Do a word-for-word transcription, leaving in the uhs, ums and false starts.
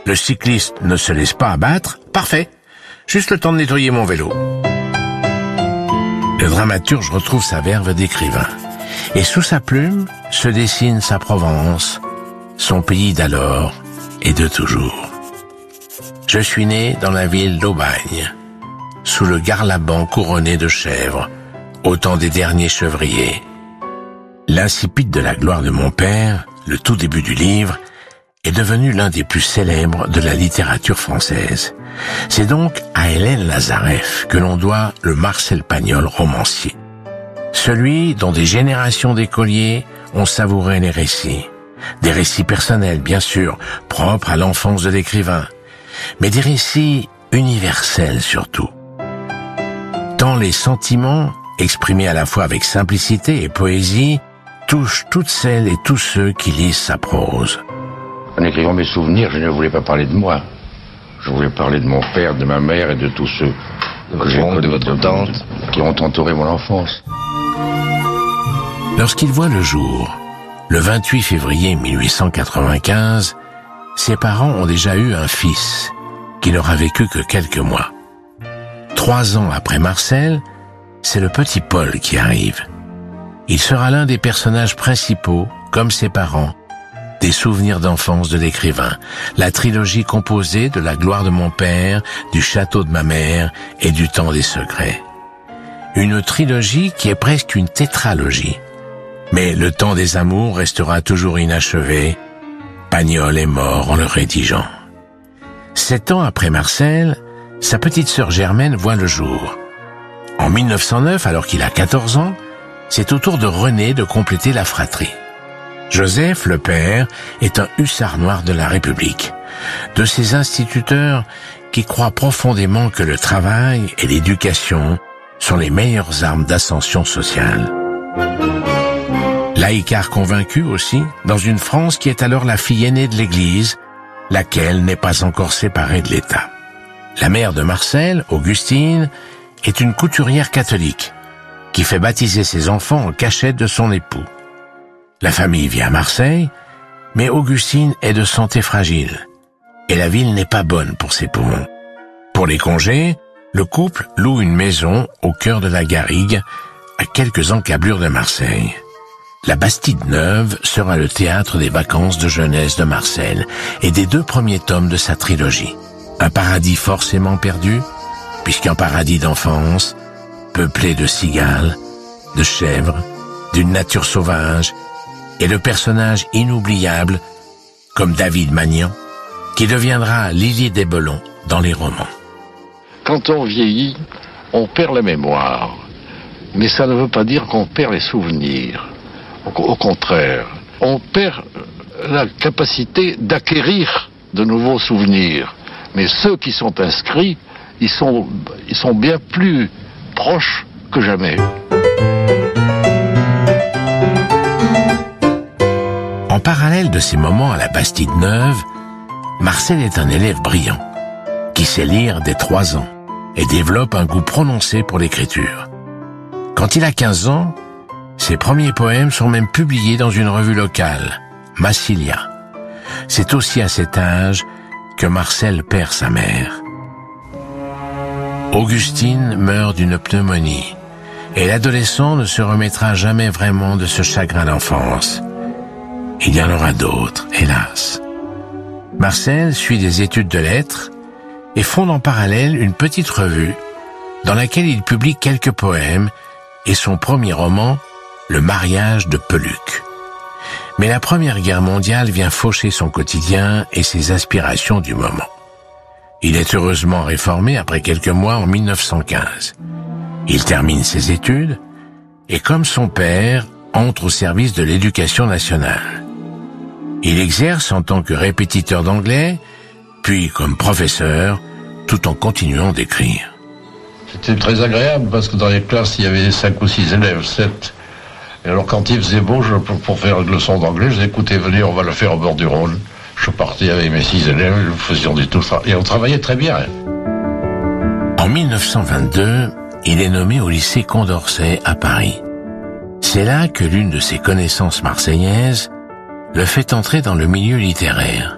Le cycliste ne se laisse pas abattre, parfait. Juste le temps de nettoyer mon vélo. Le dramaturge retrouve sa verve d'écrivain. Et sous sa plume se dessine sa Provence, son pays d'alors et de toujours. Je suis né dans la ville d'Aubagne, sous le garlaban couronné de chèvres, au temps des derniers chevriers. L'incipit de la gloire de mon père, le tout début du livre, est devenu l'un des plus célèbres de la littérature française. C'est donc à Hélène Lazareff que l'on doit le Marcel Pagnol romancier. Celui dont des générations d'écoliers ont savouré les récits. Des récits personnels, bien sûr, propres à l'enfance de l'écrivain, mais des récits universels surtout. Tant les sentiments, exprimés à la fois avec simplicité et poésie, touchent toutes celles et tous ceux qui lisent sa prose. En écrivant mes souvenirs, je ne voulais pas parler de moi. Je voulais parler de mon père, de ma mère et de tous ceux de votre oncle, de votre tante, qui ont entouré mon enfance. Lorsqu'il voit le jour, le vingt-huit février mille huit cent quatre-vingt-quinze, ses parents ont déjà eu un fils qui n'aura vécu que quelques mois. Trois ans après Marcel, c'est le petit Paul qui arrive. Il sera l'un des personnages principaux, comme ses parents, des souvenirs d'enfance de l'écrivain, la trilogie composée de La gloire de mon père, du château de ma mère et du temps des secrets. Une trilogie qui est presque une tétralogie. Mais le temps des amours restera toujours inachevé. Pagnol est mort en le rédigeant. Sept ans après Marcel, sa petite sœur Germaine voit le jour. En mille neuf cent neuf, alors qu'il a quatorze ans, c'est au tour de René de compléter la fratrie. Joseph, le père, est un hussard noir de la République, de ces instituteurs qui croient profondément que le travail et l'éducation sont les meilleures armes d'ascension sociale. Laïcard convaincu aussi, dans une France qui est alors la fille aînée de l'Église, laquelle n'est pas encore séparée de l'État. La mère de Marcel, Augustine, est une couturière catholique qui fait baptiser ses enfants en cachette de son époux. La famille vit à Marseille, mais Augustine est de santé fragile et la ville n'est pas bonne pour ses poumons. Pour les congés, le couple loue une maison au cœur de la Garrigue, à quelques encablures de Marseille. La Bastide-Neuve sera le théâtre des vacances de jeunesse de Marcel et des deux premiers tomes de sa trilogie. Un paradis forcément perdu, puisqu'un paradis d'enfance, peuplé de cigales, de chèvres, d'une nature sauvage, et de personnages inoubliables, comme David Magnan, qui deviendra Lily des Belons dans les romans. Quand on vieillit, on perd la mémoire, mais ça ne veut pas dire qu'on perd les souvenirs. Au contraire, on perd la capacité d'acquérir de nouveaux souvenirs. Mais ceux qui sont inscrits, ils sont, ils sont bien plus proches que jamais. En parallèle de ces moments à la Bastide-Neuve, Marcel est un élève brillant, qui sait lire dès trois ans et développe un goût prononcé pour l'écriture. Quand il a quinze ans, ses premiers poèmes sont même publiés dans une revue locale, Massilia. C'est aussi à cet âge que Marcel perd sa mère. Augustine meurt d'une pneumonie, et l'adolescent ne se remettra jamais vraiment de ce chagrin d'enfance. Il y en aura d'autres, hélas. Marcel suit des études de lettres et fonde en parallèle une petite revue dans laquelle il publie quelques poèmes et son premier roman, Le mariage de Peluc. Mais la Première Guerre mondiale vient faucher son quotidien et ses aspirations du moment. Il est heureusement réformé après quelques mois en mille neuf cent quinze. Il termine ses études et, comme son père, entre au service de l'éducation nationale. Il exerce en tant que répétiteur d'anglais, puis comme professeur, tout en continuant d'écrire. C'était très agréable parce que dans les classes, il y avait cinq ou six élèves, sept. Et alors quand il faisait beau, je, pour faire une leçon d'anglais, je disais, écoutez, venez, on va le faire au bord du Rhône. Je partais avec mes six élèves, nous faisions du tout ça, et on travaillait très bien. En mille neuf cent vingt-deux, il est nommé au lycée Condorcet à Paris. C'est là que l'une de ses connaissances marseillaises le fait entrer dans le milieu littéraire.